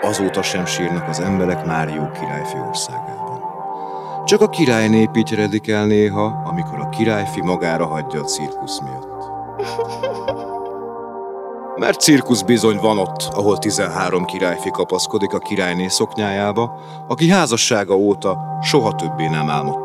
azóta sem sírnak az emberek Márió királyfi országában. Csak a királyné pityredik el néha, amikor a királyfi magára hagyja a cirkusz miatt. Mert cirkusz bizony van ott, ahol 13 királyfi kapaszkodik a királyné szoknyájába, aki házassága óta soha többé nem álmodta